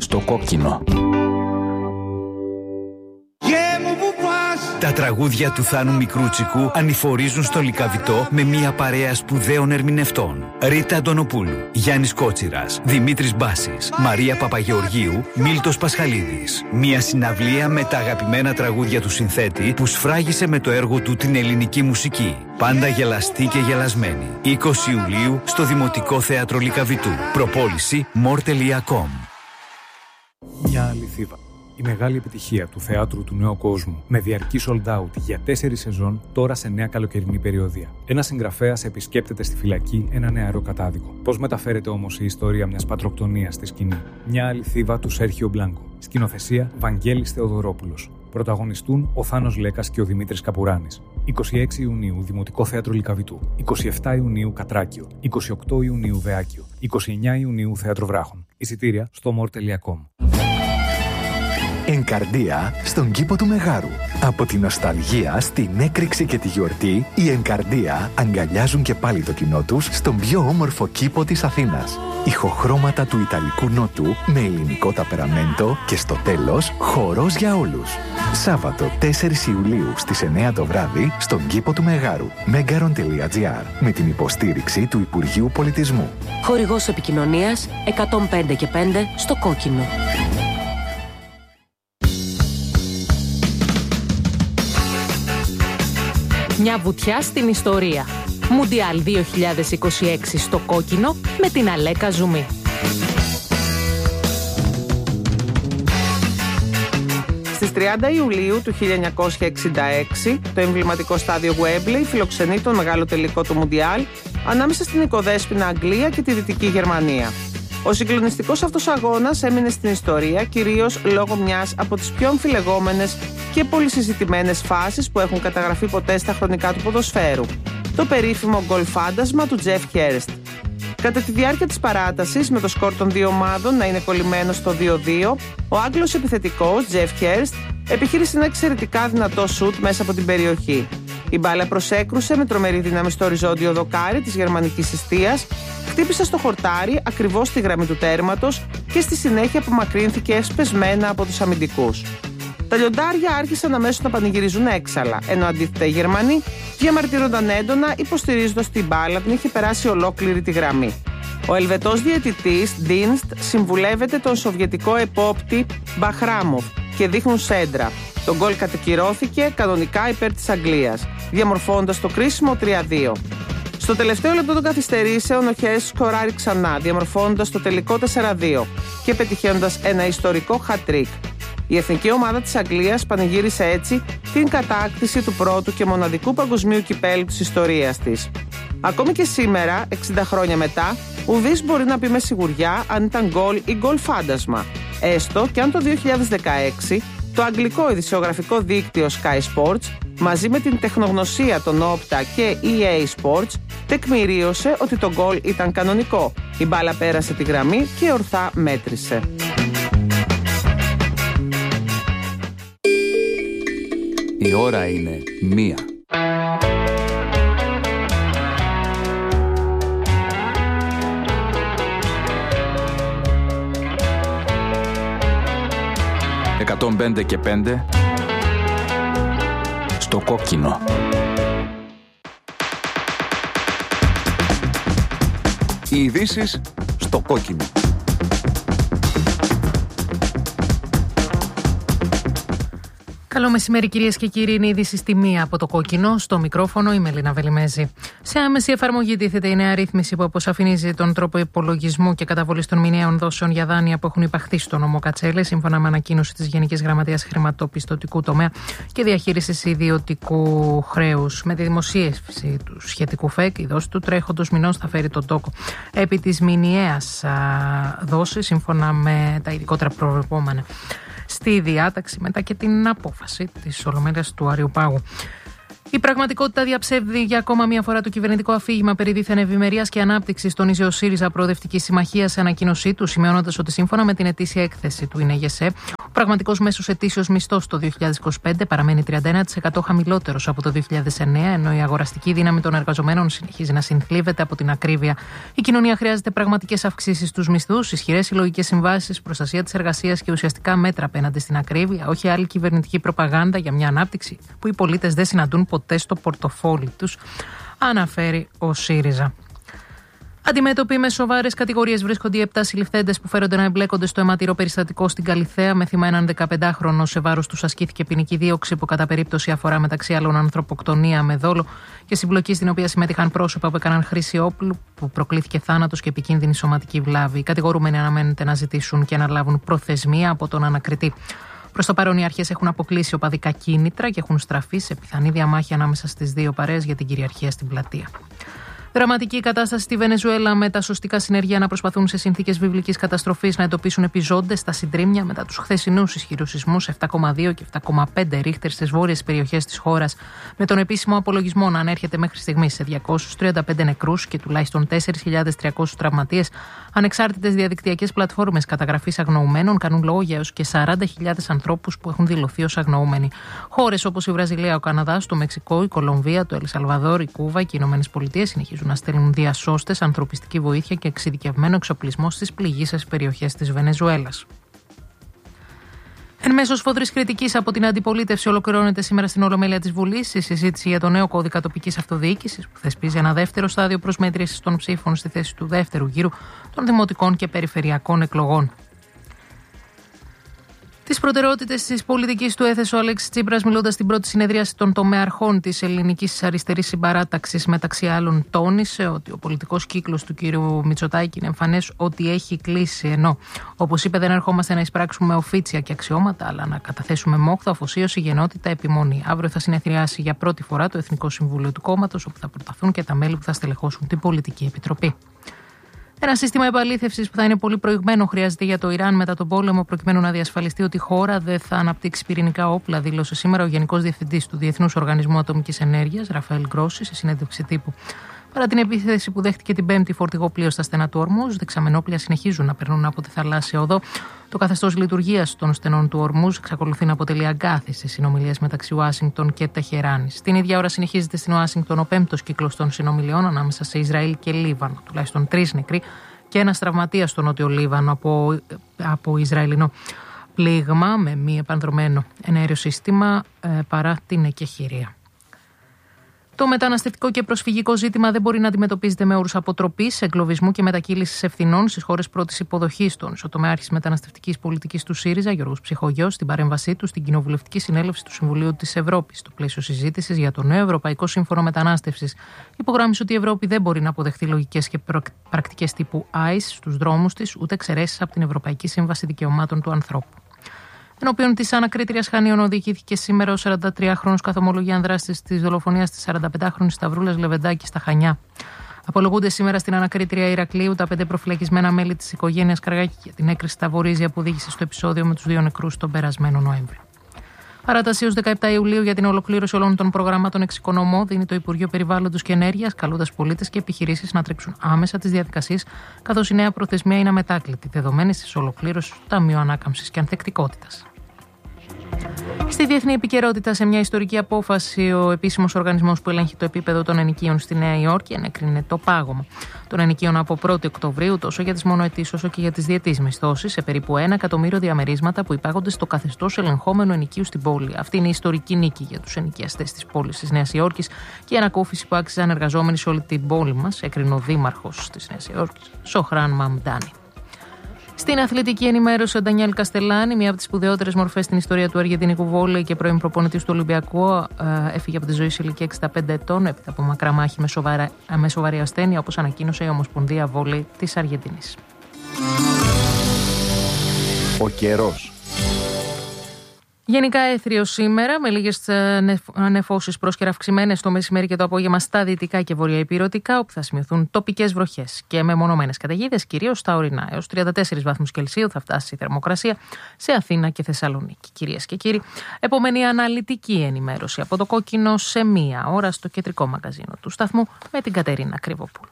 στο κόκκινο. Τα τραγούδια του Θάνου Μικρούτσικου ανηφορίζουν στο Λυκαβητό με μια παρέα σπουδαίων ερμηνευτών. Ρίτα Αντωνοπούλου, Γιάννης Κότσιρας, Δημήτρης Μπάσης, Μαρία Παπαγεωργίου, Μίλτος Πασχαλίδης. Μια συναυλία με τα αγαπημένα τραγούδια του συνθέτη που σφράγισε με το έργο του την ελληνική μουσική. Πάντα γελαστή και γελασμένη. 20 Ιουλίου στο Δημοτικό Θέατρο Λυκαβητού. Προπόληση more.com. Μια αληθίδα. Η μεγάλη επιτυχία του Θεάτρου του Νέου Κόσμου με διαρκή sold out για 4 σεζόν, τώρα σε νέα καλοκαιρινή περιοδία. Ένας συγγραφέας επισκέπτεται στη φυλακή ένα νεαρό κατάδικο. Πώς μεταφέρεται όμως η ιστορία μιας πατροκτονίας στη σκηνή? Μια αληθίδα του Σέρχιο Μπλάνκο. Σκηνοθεσία Βαγγέλης Θεοδωρόπουλος. Πρωταγωνιστούν ο Θάνος Λέκας και ο Δημήτρης Καπουράνης. 26 Ιουνίου Δημοτικό Θέατρο Λυκαβητού. 27 Ιουνίου Κατράκιο. 28 Ιουνίου Βεάκιο. 29 Ιουνίου Θέατρο Βράχων. Εισιτήρια στο more.com. Ενκαρδία στον κήπο του Μεγάρου. Από τη νοσταλγία στην έκρηξη και τη γιορτή, οι Ενκαρδία αγκαλιάζουν και πάλι το κοινό τους στον πιο όμορφο κήπο της Αθήνας. Ηχοχρώματα του Ιταλικού Νότου με ελληνικό ταπεραμέντο και στο τέλος χορός για όλους. Σάββατο 4 Ιουλίου στις 9 το βράδυ στον κήπο του Μεγάρου. Megaron.gr με την υποστήριξη του Υπουργείου Πολιτισμού. Χορηγός επικοινωνίας 105 και 5 στο κόκκινο. Μια βουτιά στην ιστορία. Μουντιάλ 2026 στο κόκκινο με την Αλέκα Ζουμί. Στις 30 Ιουλίου του 1966, το εμβληματικό στάδιο Wembley φιλοξενεί τον μεγάλο τελικό του Μουντιάλ ανάμεσα στην οικοδέσποινα Αγγλία και τη Δυτική Γερμανία. Ο συγκλονιστικός αυτός αγώνας έμεινε στην ιστορία κυρίως λόγω μιας από τις πιο αμφιλεγόμενες και πολυσυζητημένες φάσεις που έχουν καταγραφεί ποτέ στα χρονικά του ποδοσφαίρου. Το περίφημο γκολ φάντασμα του Τζεφ Χέρστ. Κατά τη διάρκεια της παράτασης, με το σκορ των δύο ομάδων να είναι κολλημένο στο 2-2, ο Άγγλος επιθετικός Τζεφ Χέρστ επιχείρησε ένα εξαιρετικά δυνατό σουτ μέσα από την περιοχή. Η μπάλα προσέκρουσε με τρομερή δύναμη στο οριζόντιο δοκάρι της γερμανικής εστίας, χτύπησε στο χορτάρι ακριβώς στη γραμμή του τέρματος και στη συνέχεια απομακρύνθηκε εσπεσμένα από τους αμυντικούς. Τα λιοντάρια άρχισαν αμέσως να πανηγυρίζουν έξαλα, ενώ αντίθετα οι Γερμανοί διαμαρτύρονταν έντονα υποστηρίζοντας την μπάλα την είχε περάσει ολόκληρη τη γραμμή. Ο Ελβετός διαιτητής Ντίνστ συμβουλεύεται τον Σοβιετικό επόπτη Μπαχράμοφ και δείχνουν σέντρα. Το γκολ κατακυρώθηκε κανονικά υπέρ της Αγγλίας, διαμορφώνοντας το κρίσιμο 3-2. Στο τελευταίο λεπτό των καθυστερήσεων, ο Χέρστ σκοράρει ξανά, διαμορφώνοντας το τελικό 4-2 και πετυχαίνοντας ένα ιστορικό hat-trick. Η εθνική ομάδα της Αγγλίας πανηγύρισε έτσι την κατάκτηση του πρώτου και μοναδικού παγκοσμίου κυπέλλου της ιστορίας της. Ακόμη και σήμερα, 60 χρόνια μετά, ουδής μπορεί να πει με σιγουριά αν ήταν γκολ ή γκολ φάντασμα. Έστω και αν το 2016 το αγγλικό ειδησιογραφικό δίκτυο Sky Sports μαζί με την τεχνογνωσία των Opta και EA Sports τεκμηρίωσε ότι το γκολ ήταν κανονικό. Η μπάλα πέρασε τη γραμμή και ορθά μέτρησε. Η ώρα είναι 1. «105 και 5» στο κόκκινο. Οι ειδήσεις στο κόκκινο. Καλό μεσημέρι, κυρίες και κύριοι. Είναι η είδηση στη 1 από το κόκκινο. Στο μικρόφωνο η Μελίνα Βελιμέζη. Σε άμεση εφαρμογή τίθεται η νέα ρύθμιση που αποσαφηνίζει τον τρόπο υπολογισμού και καταβολής των μηνιαίων δόσεων για δάνεια που έχουν υπαχθεί στο νόμο Κατσέλη, σύμφωνα με ανακοίνωση της Γενικής Γραμματείας Χρηματοπιστωτικού Τομέα και Διαχείρισης Ιδιωτικού Χρέους. Με τη δημοσίευση του σχετικού ΦΕΚ, η δόση του τρέχοντος μηνός θα φέρει τον τόκο επί της μηνιαίας δόσης, σύμφωνα με τα ειδικότερα προβλεπόμενα στη διάταξη μετά και την απόφαση της Ολομέλειας του Αριοπάγου. Η πραγματικότητα διαψεύδει για ακόμα μία φορά το κυβερνητικό αφήγημα περί δίθεν ευημερίας και ανάπτυξης, τονίζει ο ΣΥΡΙΖΑ Προοδευτικής Συμμαχίας σε ανακοίνωσή του, σημειώνοντας ότι σύμφωνα με την ετήσια έκθεση του ΙΝΕΓΕΣΕ, ο πραγματικός μέσος ετήσιος μισθός το 2025 παραμένει 31% χαμηλότερος από το 2009, ενώ η αγοραστική δύναμη των εργαζομένων συνεχίζει να συνθλίβεται από την ακρίβεια. Η κοινωνία χρειάζεται πραγματικές αυξήσεις στους μισθούς, ισχυρές συλλογικές συμβάσεις, προστασία της εργασίας και ουσιαστικά μέτρα απέναντι στην ακρίβεια, όχι άλλη κυβερνητική προπαγάνδα για μια ανάπτυξη που οι πολίτες δεν συναντούν ποτέ στο πορτοφόλι τους, αναφέρει ο ΣΥΡΙΖΑ. Αντιμέτωποι με σοβαρές κατηγορίες βρίσκονται οι 7 συλληφθέντες που φέρονται να εμπλέκονται στο αιματηρό περιστατικό στην Καλιθέα, με θύμα έναν 15χρονο. Σε βάρος τους ασκήθηκε ποινική δίωξη που κατά περίπτωση αφορά μεταξύ άλλων ανθρωποκτονία με δόλο και συμπλοκή στην οποία συμμετείχαν πρόσωπα που έκαναν χρήση όπλου, που προκλήθηκε θάνατος και επικίνδυνη σωματική βλάβη. Οι κατηγορούμενοι αναμένεται να ζητήσουν και να λάβουν προθεσμία από τον ανακριτή. Προς το παρόν, οι αρχές έχουν αποκλείσει οπαδικά κίνητρα και έχουν στραφεί σε πιθανή διαμάχη ανάμεσα στις δύο παρέες για την κυριαρχία στην πλατεία. Δραματική κατάσταση στη Βενεζουέλα, με τα σωστικά συνεργεία να προσπαθούν σε συνθήκες βιβλικής καταστροφής να εντοπίσουν επιζώντες στα συντρίμμια μετά τους χθεσινούς ισχυρούς σεισμούς 7,2 και 7,5 ρίχτερ στις βόρειες περιοχές της χώρας, με τον επίσημο απολογισμό να ανέρχεται μέχρι στιγμής σε 235 νεκρούς και τουλάχιστον 4.300 τραυματίες. Ανεξάρτητες διαδικτυακές πλατφόρμες καταγραφής αγνοουμένων κάνουν λόγο για έως και 40.000 ανθρώπους που έχουν δηλωθεί ως αγνοούμενοι. Χώρες όπως η Βραζιλία, ο Καναδάς, το Μεξικό, η Κολομβία, το Ελ Σαλβαδόρ, η Κούβα και οι ΗΠΑ συνεχίζουν να στέλνουν διασώστες, ανθρωπιστική βοήθεια και εξειδικευμένο εξοπλισμό στις πληγείσες περιοχές της Βενεζουέλας. Εν μέσω σφοδρής κριτικής από την αντιπολίτευση, ολοκληρώνεται σήμερα στην Ολομέλεια της Βουλής η συζήτηση για το νέο κώδικα τοπικής αυτοδιοίκησης, που θεσπίζει ένα δεύτερο στάδιο προσμέτρησης των ψήφων στη θέση του δεύτερου γύρου των δημοτικών και περιφερειακών εκλογών. Τις προτεραιότητες της πολιτικής του έθεσε ο Αλέξης Τσίπρας, μιλώντας στην πρώτη συνεδρίαση των τομεαρχών της ελληνικής αριστερής συμπαράταξης. Μεταξύ άλλων, τόνισε ότι ο πολιτικός κύκλος του κ. Μητσοτάκη είναι εμφανές ότι έχει κλείσει. Ενώ, όπως είπε, δεν ερχόμαστε να εισπράξουμε οφίτσια και αξιώματα, αλλά να καταθέσουμε μόχθο, αφοσίωση, γενναιότητα, επιμονή. Αύριο θα συνεδριάσει για πρώτη φορά το Εθνικό Συμβούλιο του Κόμματος, όπου θα προταθούν και τα μέλη που θα στελεχώσουν την Πολιτική Επιτροπή. Ένα σύστημα επαλήθευσης που θα είναι πολύ προηγμένο χρειάζεται για το Ιράν μετά τον πόλεμο, προκειμένου να διασφαλιστεί ότι η χώρα δεν θα αναπτύξει πυρηνικά όπλα, δήλωσε σήμερα ο Γενικός Διευθυντής του Διεθνούς Οργανισμού Ατομικής Ενέργειας, Ραφαέλ Γκρόσι, σε συνέντευξη τύπου. Παρά την επίθεση που δέχτηκε την Πέμπτη φορτηγό πλοίο στα στενά του Ορμούζ, δεξαμενόπλια συνεχίζουν να περνούν από τη θαλάσσια οδό. Το καθεστώς λειτουργίας των στενών του Ορμούζ εξακολουθεί να αποτελεί αγκάθι στις συνομιλίες μεταξύ Ουάσιγκτον και Τεχεράνης. Την ίδια ώρα συνεχίζεται στην Ουάσιγκτον ο 5ος κύκλος των συνομιλιών ανάμεσα σε Ισραήλ και Λίβανο. Τουλάχιστον 3 νεκροί και ένας τραυματίας στο Νότιο Λίβανο από Ισραηλινό πλήγμα με μη επανδρωμένο εναέριο σύστημα παρά την εκεχηρία. Το μεταναστευτικό και προσφυγικό ζήτημα δεν μπορεί να αντιμετωπίζεται με όρους αποτροπής, εγκλωβισμού και μετακύλησης ευθυνών στις χώρες πρώτης υποδοχής. Των Τομεάρχης μεταναστευτικής πολιτικής του ΣΥΡΙΖΑ, Γιώργος Ψυχογιός, στην παρέμβασή του στην Κοινοβουλευτική Συνέλευση του Συμβουλίου της Ευρώπης, στο πλαίσιο συζήτησης για το νέο Ευρωπαϊκό Σύμφωνο Μετανάστευσης, υπογράμμισε ότι η Ευρώπη δεν μπορεί να αποδεχτεί λογικές και πρακτικές τύπου ICE στους δρόμους της, ούτε εξαιρέσεις από την Ευρωπαϊκή Σύμβαση Δικαιωμάτων του Ανθρώπου. Ενώπιον της ανακρίτριας Χανίων οδηγήθηκε σήμερα ο 43χρονος καθομολογιάν δράστης της δολοφονίας της 45χρονης Σταυρούλας Λεβεντάκη στα Χανιά. Απολογούνται σήμερα στην ανακρίτρια Ηρακλείου τα 5 προφυλακισμένα μέλη της οικογένειας Καραγάκη για την έκρηξη στα Βορίζια που οδήγησε στο επεισόδιο με τους 2 νεκρούς τον περασμένο Νοέμβριο. Παράταση έως 17 Ιουλίου για την ολοκλήρωση όλων των προγραμμάτων εξοικονομώ δίνει το Υπουργείο Περιβάλλοντος και Ενέργειας, καλώντας πολίτες και επιχειρήσεις να τρέξουν άμεσα τις διαδικασίες, καθώς η νέα προθεσμία είναι αμετάκλητη, δεδομένη της ολοκλήρωσης του Ταμείου Ανάκαμψης και Ανθεκτικότητας. Στη διεθνή επικαιρότητα, σε μια ιστορική απόφαση, ο επίσημος οργανισμός που ελέγχει το επίπεδο των ενοικίων στη Νέα Υόρκη ενέκρινε το πάγωμα των ενοικίων από 1η Οκτωβρίου τόσο για τις μονοετής όσο και για τις διετής μισθώσεις σε περίπου 1 εκατομμύριο διαμερίσματα που υπάγονται στο καθεστώς ελεγχόμενου ενοικίου στην πόλη. Αυτή είναι η ιστορική νίκη για τους ενοικιαστές της πόλης της Νέας Υόρκης και η ανακούφιση που άξιζαν εργαζόμενοι σε όλη την πόλη μας, έκρινε ο δήμαρχος της Νέας Υόρκης, Σοχράν Μαμντάνι. Στην αθλητική ενημέρωση, ο Ντανιέλ Καστελάνη, μία από τις σπουδαιότερες μορφές στην ιστορία του αργεντινικού βόλεϊ και πρώην προπονητής του Ολυμπιακού, έφυγε από τη ζωή σε ηλικία 65 ετών έπειτα από μακρά μάχη με σοβαρή ασθένεια, όπως ανακοίνωσε η Ομοσπονδία Βόλεϊ της Αργεντινής. Ο καιρός. Γενικά έθριο σήμερα, με λίγες νεφώσεις πρόσκαιρα αυξημένες το μεσημέρι και το απόγευμα στα δυτικά και βορειοϊπειρωτικά, όπου θα σημειωθούν τοπικές βροχές και μεμονωμένες καταιγίδες, κυρίως στα ορεινά. Έως 34 βαθμούς Κελσίου θα φτάσει η θερμοκρασία σε Αθήνα και Θεσσαλονίκη. Κυρίες και κύριοι, επομένη αναλυτική ενημέρωση από το Κόκκινο σε 1 ώρα στο κεντρικό μαγκαζίνο του σταθμού με την Κατερίνα Κρυβοπούλου.